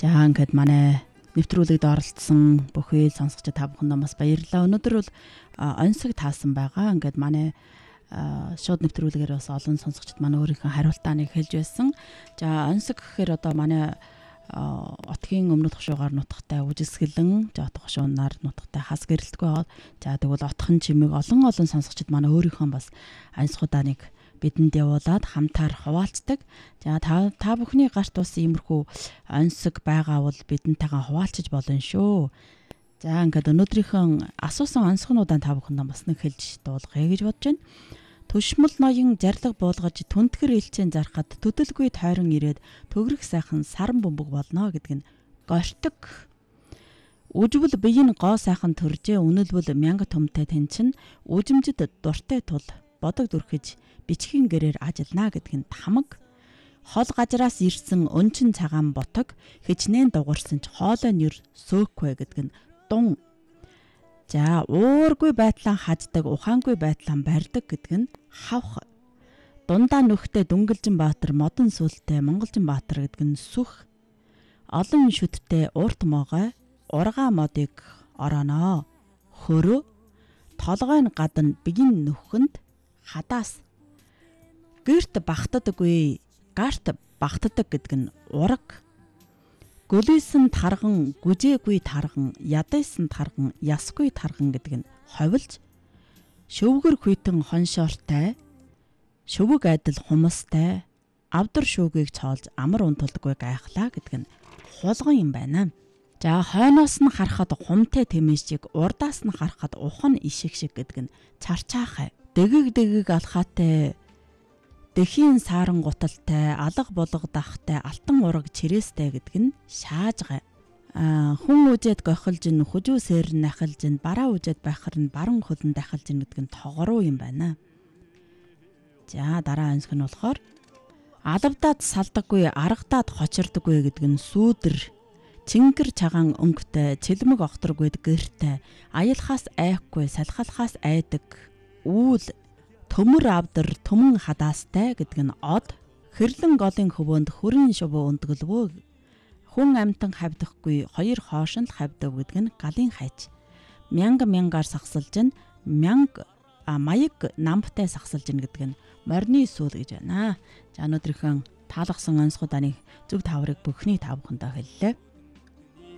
За ингээд манай нэвтрүүлэгт оролцсон бүхий сонсогч та бүхэндээ бас баярлалаа. Өнөөдөр бол онцог таасан байгаа. Ингээд манай шууд нэвтрүүлгээр бас олон сонсогчд манай өөрийнхөө хариултааныг хэлж байсан. За онцог гэхээр одоо манай отгийн өмнөд хошуугаар нутагтай үжисгэлэн, отох хошуунаар нутагтай хас гэрэлтгүй байгаа. За тэгвэл отхон чимэг олон сонсогчд манай өөрийнхөө бас онцгуудааныг бидэнд явуулаад хамтаар хуваалцдаг. За та бүхний гарт бас иймэрхүү онцог байгаа бол бидэнтэйгээ хуваалцаж болно шүү. За ингээд өнөөдрийнхөө асуусан онцгнуудаа та бүхэндээ бас нэг хэлж дуулгая гэж бодож байна. Төшмөл ноён зарлаг буулгаж түнтгэр илчэн зархад төдөлгүй тойрон ирээд төгрөх сайхан саран бөмбөг болно гэдэг нь гортог. Үжвэл бие нь гоо сайхан төржээ үнэлбэл мянга төмтэй тэнчин үжимжид дуртай тул бодог дүрхэж бичгийн гэрээр ажилна гэдэг нь тамаг. Хол газраас ирсэн өнчин цагаан ботог хичнээн дугарсан ч хоолой нэр сөөхвэ гэдэг нь дун. За уургүй байдлаа хаждаг ухаангүй байдлаа барьдаг гэдэг нь хавх. Дундаа нөхтэй Дүнгэлжин Баатар модон сүлтэй Монголжин Баатар гэдэг нь сүх. Олон шүттэй урт могой ургаа модыг орооноо. Хөрөө толгойн гадна бигин нөхөнд хадаас. Гэрт багтдаггүй гарт багтдаг гэдэг нь ураг. Гөлийсэн тарган гүжээгүй тарган ядайсан тарган ясгүй тарган гэдэг нь ховилж. Шөвгөр хүйтэн хоншоортай шөвөг айдал хумстай авдар шүүгийг цоолж амар унтулдаггүй гайхлаа гэдэг нь хулган юм байна. За хойноос нь харахад хумтай тэмээжиг урдаас нь харахад ухан ишиг шиг гэдэг нь царчаахай. Дэгэг алхаатай дэхийн сааран гуталтай алга булга дахтай алтан ураг чирээстэй гэдэг нь шаажгай. Хүн үжэд гохилж ин хүжүүсээр нахилж ин бараа үжэд байхар нь баран хөлн дахилж ин гэдэг нь тогруу юм байна. За дараа онцг нь болохоор алавдаад салдаггүй аргадаад хочирдаггүй гэдэг нь сүүдэр. Чингэр чагаан өнгөтэй цэлмэг огторгүй гэртэй аялахаас айхгүй салхалахаас айдаг үүл төмөр авдар төмөн хадаастай гэдэг нь од. Хэрлэн голын хөвөнд хүрийн шувуу өндгөлвөө. Хүн амтан хавдахгүй хоёр хоошин л хавдаг гэдэг нь галын хайч. Мянгаар сагсалж нь маяг намптай сагсалж ин гэдэг нь морины сүүл гэж байна. За өнөөдрийнхөө таалгасан онцгуудааны зөв таврыг бүхний та бүхэндээ хэллээ.